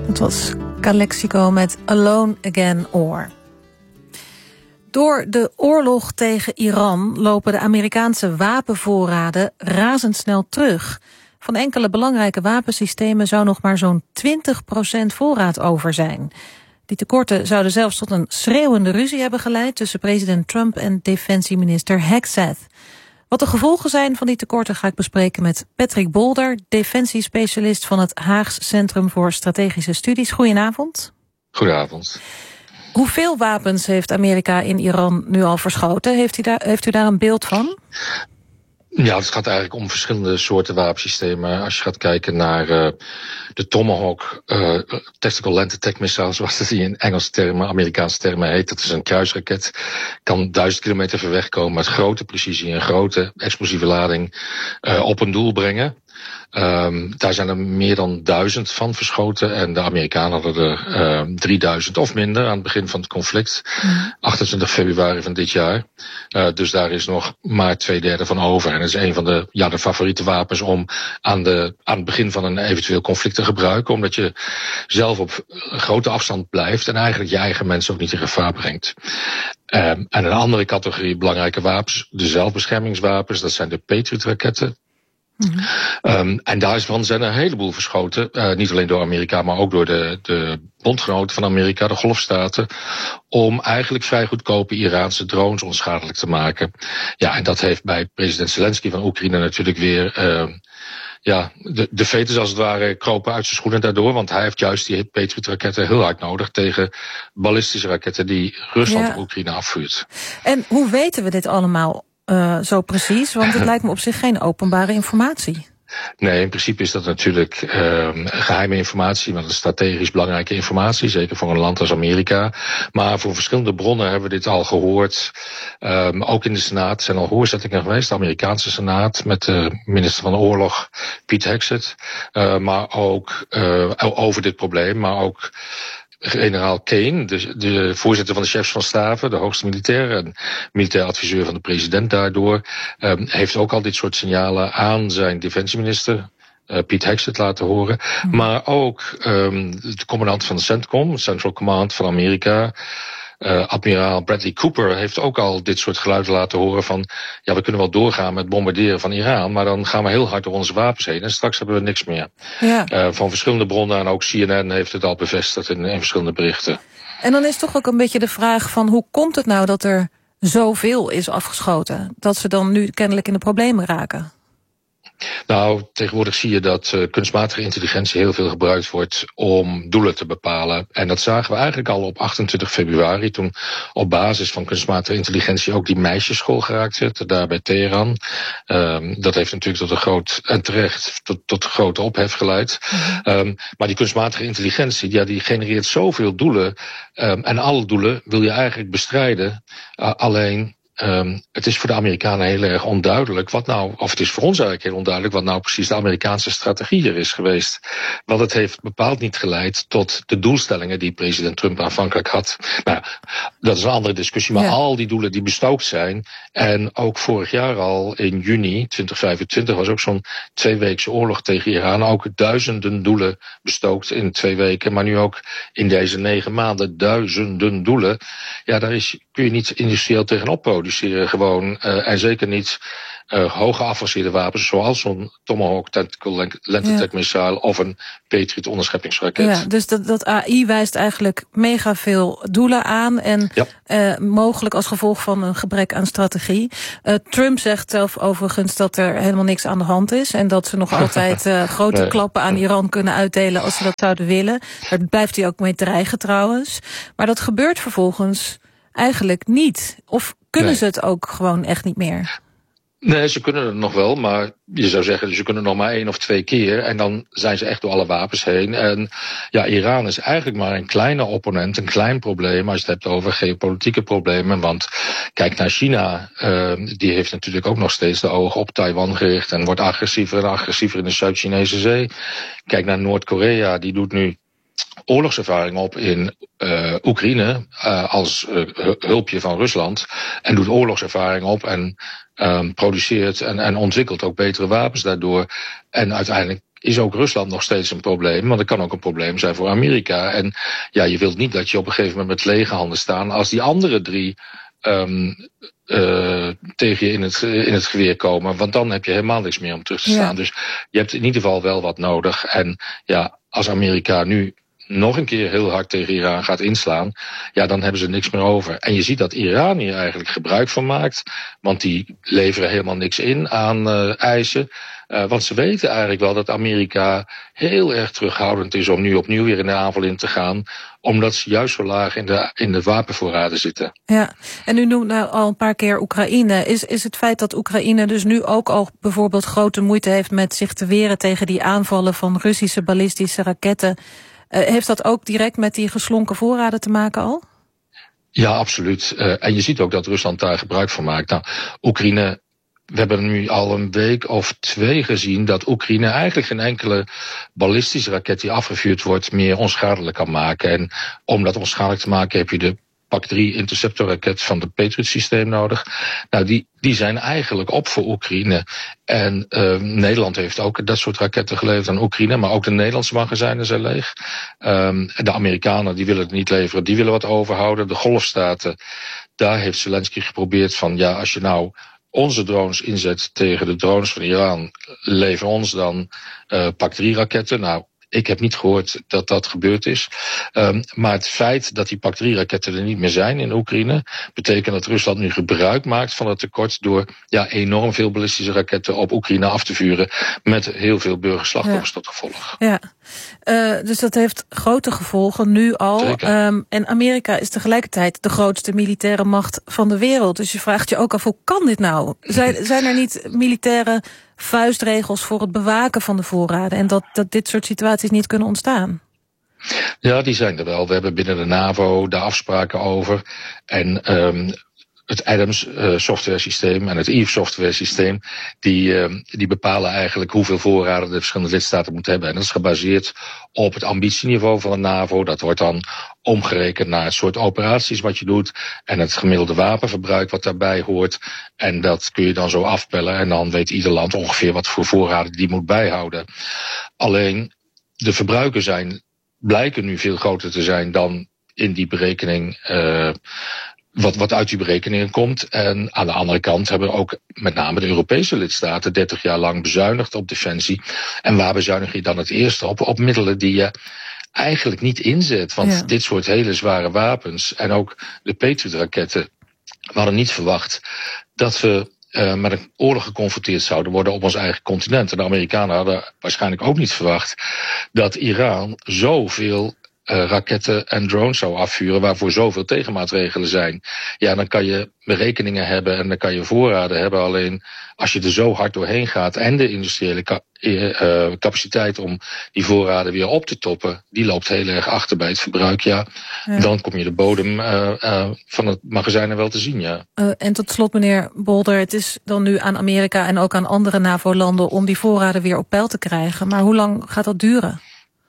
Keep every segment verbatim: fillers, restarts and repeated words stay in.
Het was Calexico met Alone Again Or. Door de oorlog tegen Iran lopen de Amerikaanse wapenvoorraden razendsnel terug. Van enkele belangrijke wapensystemen zou nog maar zo'n twintig procent voorraad over zijn. Die tekorten zouden zelfs tot een schreeuwende ruzie hebben geleid tussen president Trump en defensieminister Hegseth. Wat de gevolgen zijn van die tekorten ga ik bespreken met Patrick Bolder, defensiespecialist van het Haags Centrum voor Strategische Studies. Goedenavond. Goedenavond. Hoeveel wapens heeft Amerika in Iran nu al verschoten? Heeft u daar, heeft u daar een beeld van? Ja, het gaat eigenlijk om verschillende soorten wapensystemen. Als je gaat kijken naar uh, de Tomahawk, uh, Tactical Land Attack Missile, zoals dat die in Engelse termen, Amerikaanse termen heet. Dat is een kruisraket. Kan duizend kilometer ver weg komen met grote precisie en grote explosieve lading uh, op een doel brengen. Um, daar zijn er meer dan duizend van verschoten en de Amerikanen hadden er uh, drieduizend of minder aan het begin van het conflict. Mm. achtentwintig februari van dit jaar. Uh, dus daar is nog maar twee derde van over. En dat is een van de, ja, de favoriete wapens om aan, de, aan het begin van een eventueel conflict te gebruiken. Omdat je zelf op grote afstand blijft en eigenlijk je eigen mensen ook niet in gevaar brengt. Um, en een andere categorie belangrijke wapens, de zelfbeschermingswapens, dat zijn de Patriot-raketten. Mm-hmm. Um, en daarvan zijn er een heleboel verschoten. Uh, niet alleen door Amerika, maar ook door de, de bondgenoten van Amerika, de golfstaten. Om eigenlijk vrij goedkope Iraanse drones onschadelijk te maken. Ja, en dat heeft bij president Zelensky van Oekraïne natuurlijk weer Uh, ja, de, de fetus als het ware kropen uit zijn schoenen daardoor. Want hij heeft juist die Patriot-raketten heel hard nodig tegen ballistische raketten die Rusland ja. op Oekraïne afvuurt. En hoe weten we dit allemaal Uh, zo precies? Want het lijkt me op zich geen openbare informatie. Nee, in principe is dat natuurlijk uh, geheime informatie, want het is strategisch belangrijke informatie, zeker voor een land als Amerika. Maar voor verschillende bronnen hebben we dit al gehoord. Um, ook in de Senaat zijn al hoorzittingen geweest, de Amerikaanse Senaat, met de minister van Oorlog, Pete Hegseth. Uh, maar ook uh, over dit probleem, maar ook generaal Kane, de, de voorzitter van de chefs van staven, de hoogste militair en militair adviseur van de president daardoor, um, heeft ook al dit soort signalen aan zijn defensieminister Uh, Pete Hegseth laten horen. Mm. Maar ook um, de commandant van de CENTCOM, Central Command van Amerika, Uh, admiraal Bradley Cooper heeft ook al dit soort geluiden laten horen van, ja, we kunnen wel doorgaan met bombarderen van Iran, maar dan gaan we heel hard door onze wapens heen en straks hebben we niks meer. Ja. Uh, van verschillende bronnen en ook C N N heeft het al bevestigd in, in verschillende berichten. En dan is toch ook een beetje de vraag van, hoe komt het nou dat er zoveel is afgeschoten? Dat ze dan nu kennelijk in de problemen raken? Nou, tegenwoordig zie je dat uh, kunstmatige intelligentie heel veel gebruikt wordt om doelen te bepalen. En dat zagen we eigenlijk al op achtentwintig februari, toen op basis van kunstmatige intelligentie ook die meisjesschool geraakt werd, daar bij Teheran. Um, dat heeft natuurlijk tot een groot, en terecht, tot, tot een grote ophef geleid. Mm-hmm. Um, maar die kunstmatige intelligentie, ja, die genereert zoveel doelen. Um, en alle doelen wil je eigenlijk bestrijden. Uh, alleen Um, het is voor de Amerikanen heel erg onduidelijk wat nou, of het is voor ons eigenlijk heel onduidelijk wat nou precies de Amerikaanse strategie er is geweest. Want het heeft bepaald niet geleid tot de doelstellingen die president Trump aanvankelijk had. Nou, dat is een andere discussie, maar ja. al die doelen die bestookt zijn. En ook vorig jaar al in juni twintig vijfentwintig was ook zo'n tweeweekse oorlog tegen Iran. Ook duizenden doelen bestookt in twee weken, maar nu ook in deze negen maanden duizenden doelen. Ja, daar is, kun je niet industrieel tegenop produceren. Gewoon, uh, en zeker niet uh, hoge avanceerde wapens, zoals zo'n Tomahawk Tactical Land Attack Missile of een Patriot onderscheppingsraket. Ja, dus dat, dat A I wijst eigenlijk mega veel doelen aan en ja. uh, mogelijk als gevolg van een gebrek aan strategie. Uh, Trump zegt zelf overigens dat er helemaal niks aan de hand is en dat ze nog altijd uh, grote nee. klappen aan Iran kunnen uitdelen als ze dat zouden willen. Daar blijft hij ook mee dreigen trouwens. Maar dat gebeurt vervolgens eigenlijk niet. Of kunnen nee. ze het ook gewoon echt niet meer? Nee, ze kunnen het nog wel, maar je zou zeggen, ze kunnen nog maar één of twee keer en dan zijn ze echt door alle wapens heen. En ja, Iran is eigenlijk maar een kleine opponent, een klein probleem als je het hebt over geopolitieke problemen. Want kijk naar China, uh, die heeft natuurlijk ook nog steeds de ogen op Taiwan gericht en wordt agressiever en agressiever in de Zuid-Chinese Zee. Kijk naar Noord-Korea, die doet nu oorlogservaring op in uh, Oekraïne uh, als uh, hulpje van Rusland en doet oorlogservaring op en um, produceert en, en ontwikkelt ook betere wapens daardoor. En uiteindelijk is ook Rusland nog steeds een probleem. Want het kan ook een probleem zijn voor Amerika. En ja, je wilt niet dat je op een gegeven moment met lege handen staan als die andere drie Um, uh, tegen je in het, in het geweer komen. Want dan heb je helemaal niks meer om terug te staan. Ja. Dus je hebt in ieder geval wel wat nodig. En ja, als Amerika nu nog een keer heel hard tegen Iran gaat inslaan, ja, dan hebben ze niks meer over. En je ziet dat Iran hier eigenlijk gebruik van maakt, want die leveren helemaal niks in aan uh, eisen. Uh, want ze weten eigenlijk wel dat Amerika heel erg terughoudend is om nu opnieuw weer in de aanval in te gaan, omdat ze juist zo laag in de, in de wapenvoorraden zitten. Ja, en u noemt nou al een paar keer Oekraïne. Is, is het feit dat Oekraïne dus nu ook al bijvoorbeeld grote moeite heeft met zich te weren tegen die aanvallen van Russische ballistische raketten, Uh, heeft dat ook direct met die geslonken voorraden te maken al? Ja, absoluut. Uh, en je ziet ook dat Rusland daar gebruik van maakt. Nou, Oekraïne, we hebben nu al een week of twee gezien dat Oekraïne eigenlijk geen enkele ballistische raket die afgevuurd wordt meer onschadelijk kan maken. En om dat onschadelijk te maken heb je de Pak drie interceptorraket van het Patriot-systeem nodig. Nou, die, die zijn eigenlijk op voor Oekraïne. En uh, Nederland heeft ook dat soort raketten geleverd aan Oekraïne, maar ook de Nederlandse magazijnen zijn leeg. Um, de Amerikanen die willen het niet leveren, die willen wat overhouden. De Golfstaten, daar heeft Zelensky geprobeerd van, ja, als je nou onze drones inzet tegen de drones van Iran, lever ons dan uh, Pak drie raketten. Nou, ik heb niet gehoord dat dat gebeurd is. Um, maar het feit dat die Pak drie raketten er niet meer zijn in Oekraïne, betekent dat Rusland nu gebruik maakt van het tekort door ja, enorm veel ballistische raketten op Oekraïne af te vuren, met heel veel burgerslachtoffers ja. tot gevolg. Ja, uh, dus dat heeft grote gevolgen nu al. Um, en Amerika is tegelijkertijd de grootste militaire macht van de wereld. Dus je vraagt je ook af, hoe kan dit nou? Zijn, zijn er niet militaire vuistregels voor het bewaken van de voorraden en dat, dat dit soort situaties niet kunnen ontstaan? Ja, die zijn er wel. We hebben binnen de NAVO daar afspraken over. En um, het Adams uh, software systeem en het Eve software systeem, die, uh, die bepalen eigenlijk hoeveel voorraden de verschillende lidstaten moeten hebben. En dat is gebaseerd op het ambitieniveau van de NAVO. Dat wordt dan omgerekend naar het soort operaties wat je doet en het gemiddelde wapenverbruik wat daarbij hoort. En dat kun je dan zo afpellen en dan weet ieder land ongeveer wat voor voorraden die moet bijhouden. Alleen de verbruiken zijn, blijken nu veel groter te zijn dan in die berekening, uh, wat, wat uit die berekeningen komt. En aan de andere kant hebben ook met name de Europese lidstaten dertig jaar lang bezuinigd op defensie. En waar bezuinig je dan het eerste op? Op middelen die je eigenlijk niet inzet. Want ja. dit soort hele zware wapens en ook de Patriot-raketten, we hadden niet verwacht dat we Uh, met een oorlog geconfronteerd zouden worden op ons eigen continent. En de Amerikanen hadden waarschijnlijk ook niet verwacht dat Iran zoveel uh, raketten en drones zou afvuren, waarvoor zoveel tegenmaatregelen zijn. Ja, dan kan je berekeningen hebben en dan kan je voorraden hebben. Alleen als je er zo hard doorheen gaat en de industriële ka- uh, capaciteit om die voorraden weer op te toppen, die loopt heel erg achter bij het verbruik. Ja, ja. Dan kom je de bodem uh, uh, van het magazijn er wel te zien. Ja. Uh, en tot slot, meneer Bolder, het is dan nu aan Amerika en ook aan andere NAVO-landen om die voorraden weer op peil te krijgen. Maar hoe lang gaat dat duren?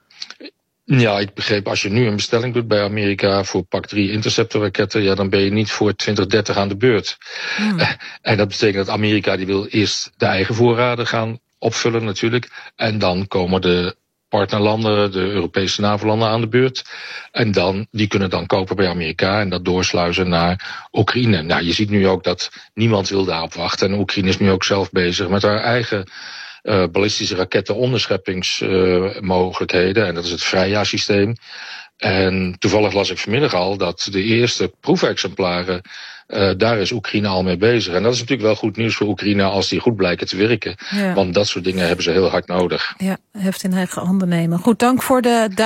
Ja, ik begreep, als je nu een bestelling doet bij Amerika voor Pak drie interceptorraketten, ja, dan ben je niet voor twintig dertig aan de beurt. Hmm. Uh, en dat betekent dat Amerika die wil eerst de eigen voorraden gaan opvullen natuurlijk. En dan komen de partnerlanden, de Europese NAVO-landen aan de beurt. En dan, die kunnen dan kopen bij Amerika en dat doorsluizen naar Oekraïne. Nou, je ziet nu ook dat niemand wil daarop wachten. En Oekraïne is nu ook zelf bezig met haar eigen Uh, ballistische raketten onderscheppingsmogelijkheden. Uh, en dat is het Freya-systeem. En toevallig las ik vanmiddag al dat de eerste proefexemplaren, uh, daar is Oekraïne al mee bezig. En dat is natuurlijk wel goed nieuws voor Oekraïne als die goed blijken te werken. Ja. Want dat soort dingen hebben ze heel hard nodig. Ja, heft in eigen handen nemen. Goed, dank voor de